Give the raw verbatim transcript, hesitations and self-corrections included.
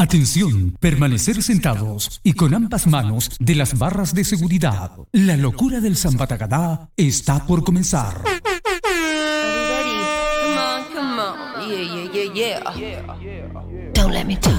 Atención, permanecer sentados y con ambas manos de las barras de seguridad. La locura del Zambatagadá está por comenzar. Are we ready? Come on, come on. Yeah, yeah, yeah, yeah. Don't let me down.